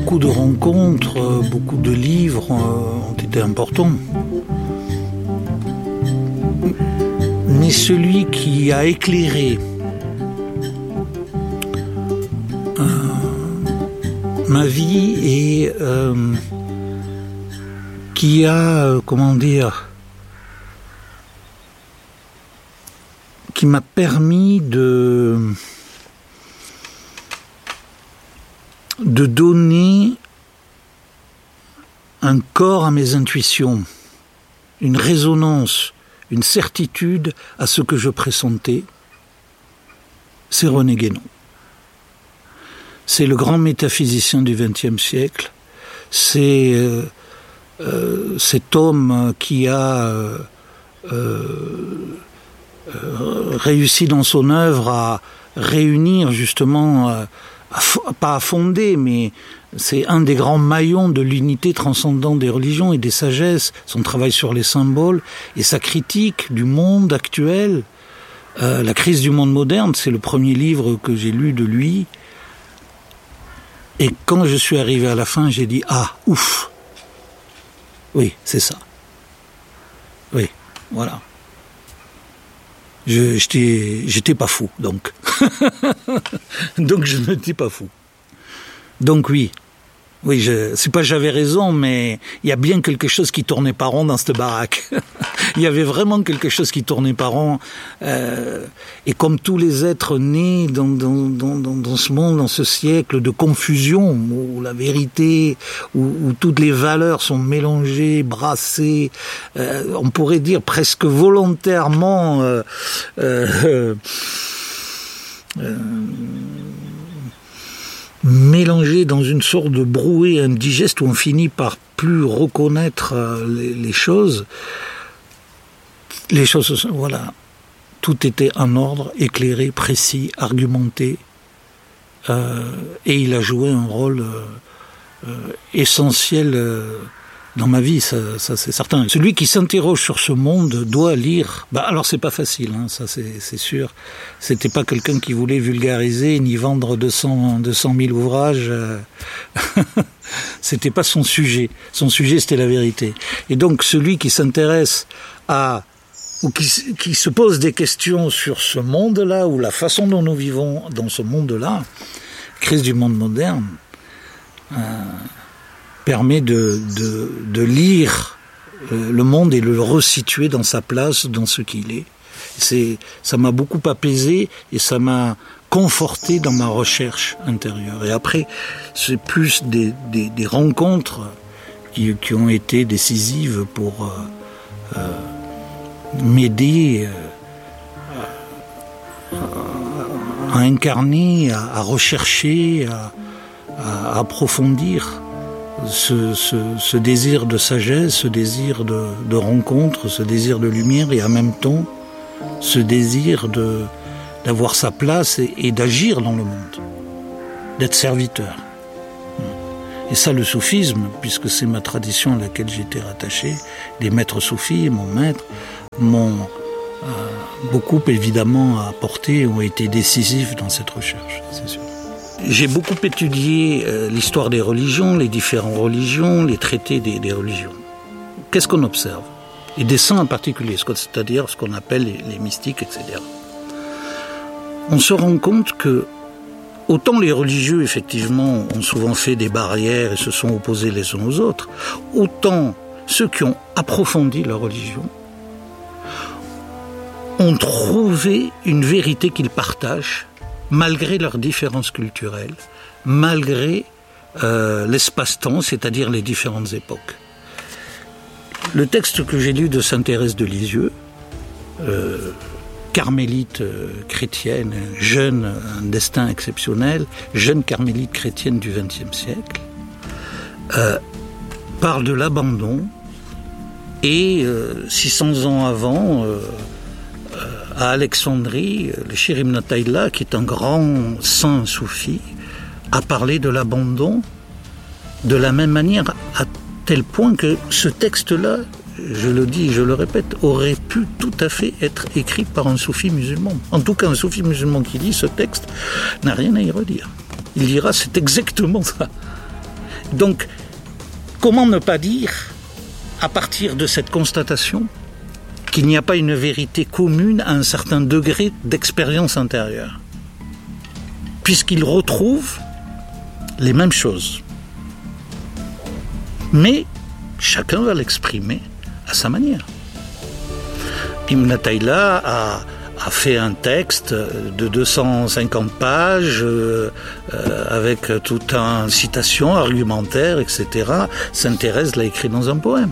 beaucoup de rencontres, beaucoup de livres ont été importants. Mais celui qui a éclairé ma vie et qui a, qui m'a permis de donner un corps à mes intuitions, une résonance, une certitude à ce que je pressentais, c'est René Guénon. C'est le grand métaphysicien du XXe siècle. C'est cet homme qui a réussi dans son œuvre à réunir justement, pas à fonder, mais c'est un des grands maillons de l'unité transcendante des religions et des sagesses, son travail sur les symboles et sa critique du monde actuel. La crise du monde moderne, c'est le premier livre que j'ai lu de lui. Et quand je suis arrivé à la fin, j'ai dit « Ah, ouf !» Oui, c'est ça. Oui, voilà. J'étais pas fou, donc. Donc je n'étais pas fou. Donc oui, c'est pas j'avais raison, mais il y a bien quelque chose qui tournait pas rond dans cette baraque. Il y avait vraiment quelque chose qui tournait pas rond. Et comme tous les êtres nés dans ce monde, dans ce siècle de confusion, où la vérité, où toutes les valeurs sont mélangées, brassées, on pourrait dire presque volontairement mélangé dans une sorte de brouet indigeste où on finit par plus reconnaître les choses. Les choses, voilà, tout était en ordre, éclairé, précis, argumenté, et il a joué un rôle essentiel dans ma vie, ça c'est certain. Celui qui s'interroge sur ce monde doit lire. Alors c'est pas facile, hein, ça c'est sûr. C'était pas quelqu'un qui voulait vulgariser ni vendre 200 000 ouvrages. C'était pas son sujet. Son sujet c'était la vérité. Et donc celui qui s'intéresse ou qui se pose des questions sur ce monde-là ou la façon dont nous vivons dans ce monde-là, crise du monde moderne. Permet de lire le monde et de le resituer dans sa place, dans ce qu'il est. Ça m'a beaucoup apaisé et ça m'a conforté dans ma recherche intérieure. Et après, c'est plus des rencontres qui ont été décisives pour m'aider à incarner, à rechercher, à approfondir ce désir de sagesse, ce désir de rencontre, ce désir de lumière et en même temps ce désir d'avoir sa place et d'agir dans le monde, d'être serviteur. Et ça, le soufisme, puisque c'est ma tradition à laquelle j'étais rattaché, les maîtres soufis, mon maître, m'ont beaucoup évidemment apporté, ont été décisifs dans cette recherche, c'est sûr. J'ai beaucoup étudié l'histoire des religions, les différentes religions, les traités des religions. Qu'est-ce qu'on observe? Et des saints en particulier, c'est-à-dire ce qu'on appelle les mystiques, etc. On se rend compte que autant les religieux, effectivement, ont souvent fait des barrières et se sont opposés les uns aux autres, autant ceux qui ont approfondi leur religion ont trouvé une vérité qu'ils partagent, malgré leurs différences culturelles, malgré l'espace-temps, c'est-à-dire les différentes époques. Le texte que j'ai lu de Sainte Thérèse de Lisieux, carmélite chrétienne, jeune, un destin exceptionnel, jeune carmélite chrétienne du XXe siècle, parle de l'abandon et 600 ans avant, à Alexandrie, le Shir Ibn Tayla, qui est un grand saint soufi, a parlé de l'abandon de la même manière, à tel point que ce texte-là, je le dis, je le répète, aurait pu tout à fait être écrit par un soufi musulman. En tout cas, un soufi musulman qui lit ce texte n'a rien à y redire. Il dira, c'est exactement ça. Donc, comment ne pas dire, à partir de cette constatation, qu'il n'y a pas une vérité commune à un certain degré d'expérience intérieure, puisqu'ils retrouvent les mêmes choses. Mais chacun va l'exprimer à sa manière. Ibn Athaïla a fait un texte de 250 pages avec toute une citation, argumentaire, etc. Sainte Thérèse l'a écrit dans un poème.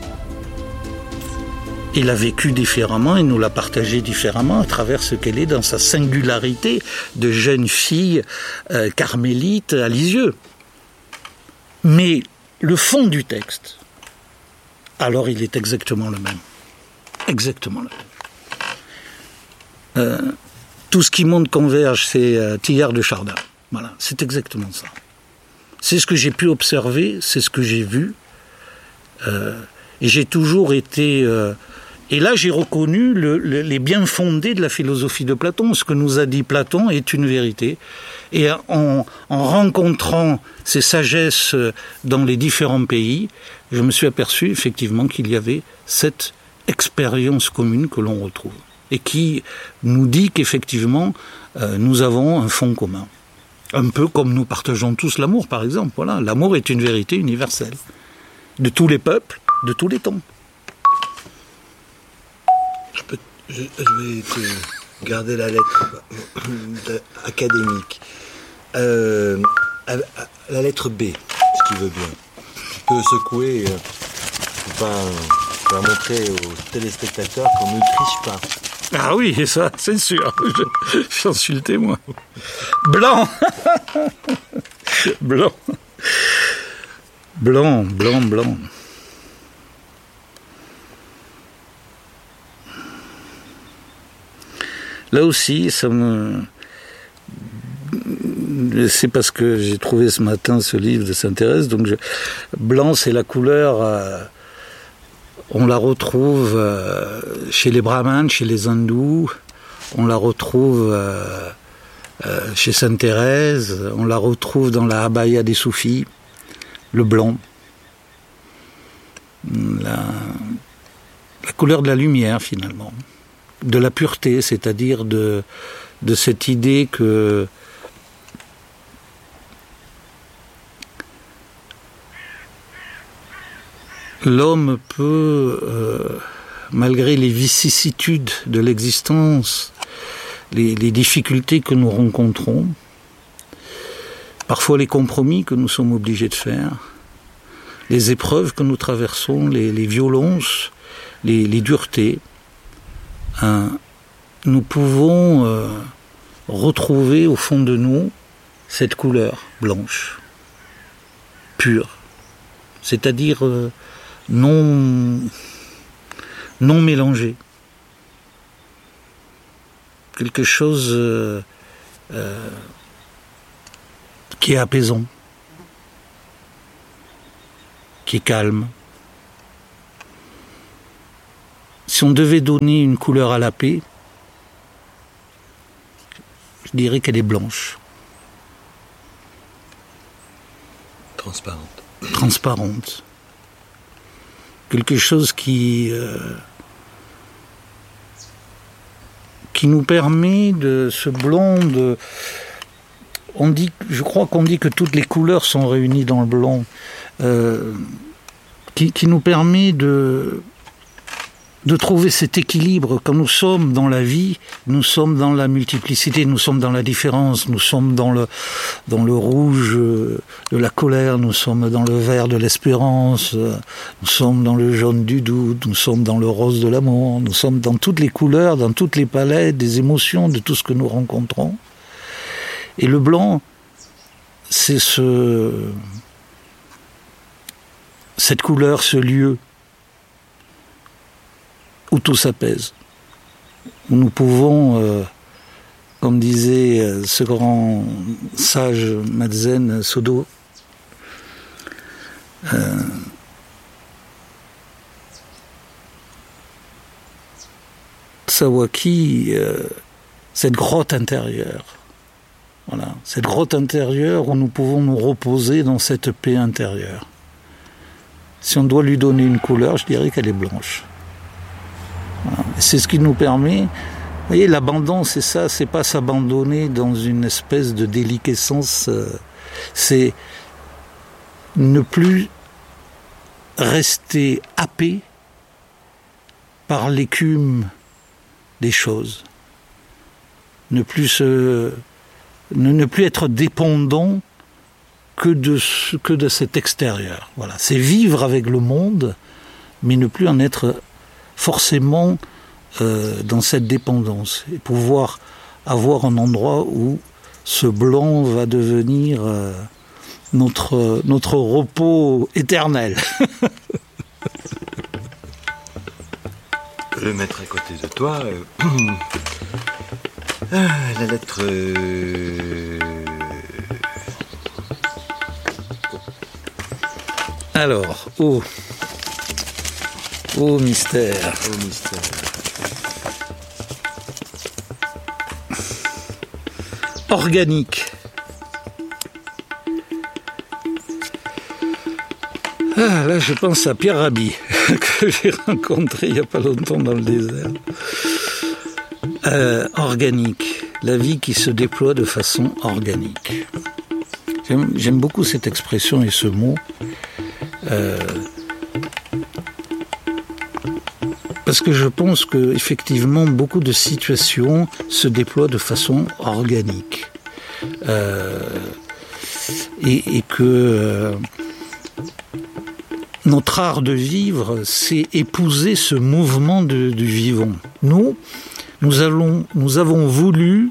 Il a vécu différemment, il nous l'a partagé différemment à travers ce qu'elle est dans sa singularité de jeune fille carmélite à Lisieux. Mais le fond du texte, alors il est exactement le même. Exactement le même. Tout ce qui monte converge, c'est Teilhard de Chardin. Voilà, c'est exactement ça. C'est ce que j'ai pu observer, c'est ce que j'ai vu. Et j'ai toujours été... et là, j'ai reconnu les bien fondés de la philosophie de Platon. Ce que nous a dit Platon est une vérité. Et en rencontrant ces sagesses dans les différents pays, je me suis aperçu effectivement qu'il y avait cette expérience commune que l'on retrouve. Et qui nous dit qu'effectivement, nous avons un fond commun. Un peu comme nous partageons tous l'amour, par exemple. Voilà, l'amour est une vérité universelle. De tous les peuples, de tous les temps. Je vais te garder la lettre académique. La lettre B, si tu veux bien. Tu peux secouer, pour pas montrer aux téléspectateurs qu'on ne triche pas. Ah oui, et ça, c'est sûr. J'en suis le témoin. Blanc. Blanc. Blanc, blanc, blanc. Là aussi, ça me... C'est parce que j'ai trouvé ce matin ce livre de Sainte Thérèse. Donc blanc, c'est la couleur... On la retrouve chez les brahmanes, chez les hindous. On la retrouve chez Sainte Thérèse. On la retrouve dans la abaya des soufis. Le blanc. La couleur de la lumière, finalement. De la pureté, c'est-à-dire de cette idée que l'homme peut, malgré les vicissitudes de l'existence, les difficultés que nous rencontrons, parfois les compromis que nous sommes obligés de faire, les épreuves que nous traversons, les violences, les duretés, nous pouvons retrouver au fond de nous cette couleur blanche, pure, c'est-à-dire non mélangée. Quelque chose qui est apaisant, qui est calme. Si on devait donner une couleur à la paix, je dirais qu'elle est blanche. Transparente. Transparente. Quelque chose qui nous permet de ce blanc de... je crois qu'on dit que toutes les couleurs sont réunies dans le blanc, qui nous permet de trouver cet équilibre. Quand nous sommes dans la vie, nous sommes dans la multiplicité, nous sommes dans la différence, nous sommes dans le rouge de la colère, nous sommes dans le vert de l'espérance, nous sommes dans le jaune du doute, nous sommes dans le rose de l'amour, nous sommes dans toutes les couleurs, dans toutes les palettes des émotions, de tout ce que nous rencontrons. Et le blanc, c'est cette couleur, ce lieu où tout s'apaise, où nous pouvons, comme disait ce grand sage Madzen Sodo, Sawaki, cette grotte intérieure Voilà, cette grotte intérieure où nous pouvons nous reposer dans cette paix intérieure. Si on doit lui donner une couleur, je dirais qu'elle est blanche. Voilà. C'est ce qui nous permet... Vous voyez, l'abandon, c'est ça, c'est pas s'abandonner dans une espèce de déliquescence, c'est ne plus rester happé par l'écume des choses. Ne plus être dépendant que de cet extérieur. Voilà. C'est vivre avec le monde, mais ne plus en être forcément dans cette dépendance. Et pouvoir avoir un endroit où ce blanc va devenir notre repos éternel. Le mettre à côté de toi. La lettre. Alors, oh mystère. Oh mystère. Organique. Ah, là, je pense à Pierre Rabhi, que j'ai rencontré il n'y a pas longtemps dans le désert. Organique. La vie qui se déploie de façon organique. J'aime beaucoup cette expression et ce mot. Parce que je pense que effectivement beaucoup de situations se déploient de façon organique et que notre art de vivre, c'est épouser ce mouvement du vivant. Nous avons voulu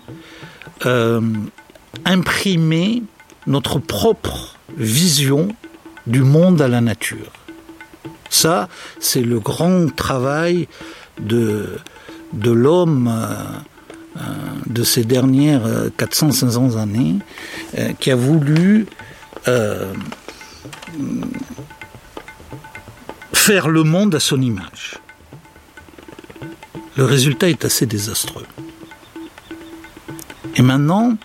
imprimer notre propre vision du monde à la nature. Ça, c'est le grand travail de l'homme de ces dernières 400-500 années qui a voulu faire le monde à son image. Le résultat est assez désastreux. Et maintenant,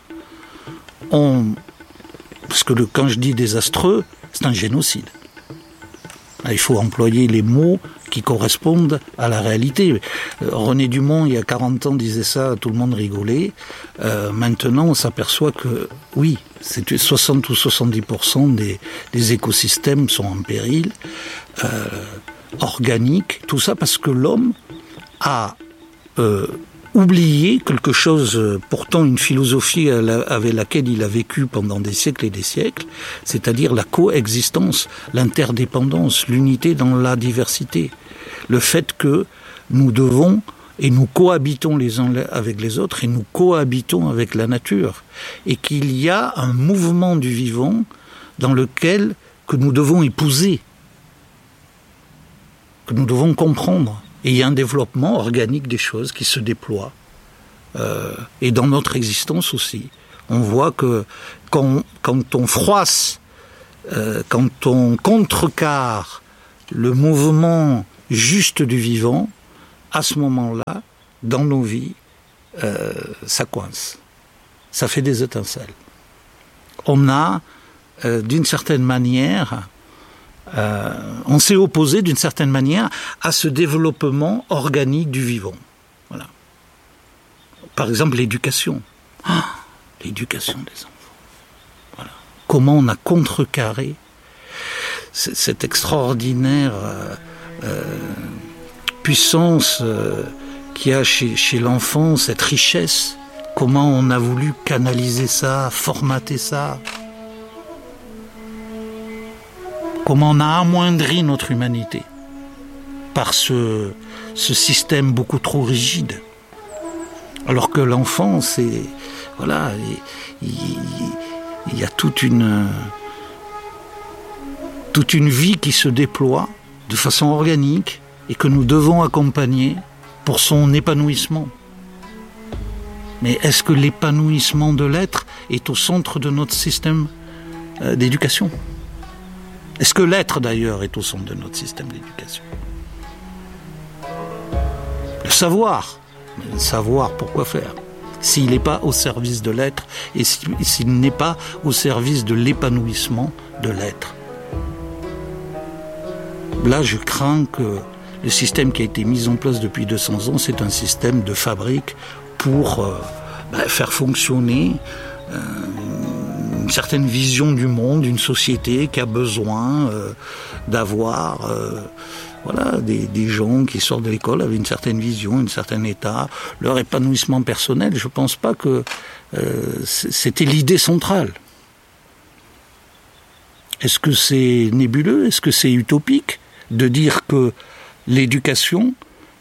parce que quand je dis désastreux, c'est un génocide. Il faut employer les mots qui correspondent à la réalité. René Dumont, il y a 40 ans, disait ça, tout le monde rigolait. Maintenant, on s'aperçoit que, oui, 60 ou 70% des écosystèmes sont en péril, organiques, tout ça parce que l'homme a oublié quelque chose, pourtant une philosophie avec laquelle il a vécu pendant des siècles et des siècles, c'est-à-dire la coexistence, l'interdépendance, l'unité dans la diversité. Le fait que nous devons et nous cohabitons les uns avec les autres et nous cohabitons avec la nature. Et qu'il y a un mouvement du vivant dans lequel que nous devons épouser, que nous devons comprendre. Et il y a un développement organique des choses qui se déploie. Et dans notre existence aussi. On voit que quand on froisse, quand on contrecarre le mouvement juste du vivant, à ce moment-là, dans nos vies, ça coince. Ça fait des étincelles. On a, d'une certaine manière... on s'est opposé d'une certaine manière à ce développement organique du vivant. Voilà. Par exemple, l'éducation. L'éducation des enfants. Voilà. Comment on a contrecarré cette extraordinaire puissance qu'il y a chez l'enfant, cette richesse. Comment on a voulu canaliser ça, formater ça. Comment on a amoindri notre humanité par ce système beaucoup trop rigide. Alors que l'enfant, c'est... Voilà, il y a toute une vie qui se déploie de façon organique et que nous devons accompagner pour son épanouissement. Mais est-ce que l'épanouissement de l'être est au centre de notre système d'éducation ? Est-ce que l'être, d'ailleurs, est au centre de notre système d'éducation ? Le savoir pourquoi faire ? s'il n'est pas au service de l'être et s'il n'est pas au service de l'épanouissement de l'être. Là, je crains que le système qui a été mis en place depuis 200 ans, c'est un système de fabrique pour faire fonctionner une certaine vision du monde, d'une société qui a besoin d'avoir des gens qui sortent de l'école avec une certaine vision, un certain état, leur épanouissement personnel. Je ne pense pas que c'était l'idée centrale. Est-ce que c'est nébuleux? Est-ce que c'est utopique de dire que l'éducation,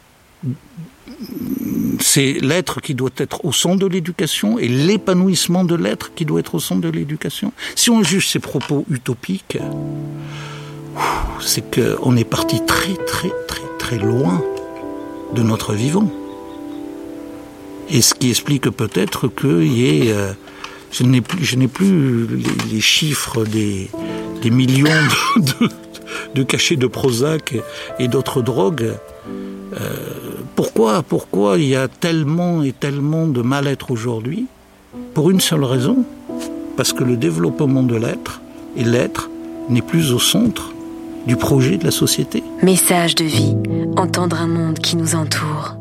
c'est l'être qui doit être au centre de l'éducation et l'épanouissement de l'être qui doit être au centre de l'éducation? Si on juge ces propos utopiques, c'est qu'on est parti très très très très loin de notre vivant. Et ce qui explique peut-être qu'il y ait... je n'ai plus les chiffres des millions de cachets de Prozac et d'autres drogues. Pourquoi il y a tellement et tellement de mal-être aujourd'hui? Pour une seule raison, parce que le développement de l'être et l'être n'est plus au centre du projet de la société. Message de vie, entendre un monde qui nous entoure.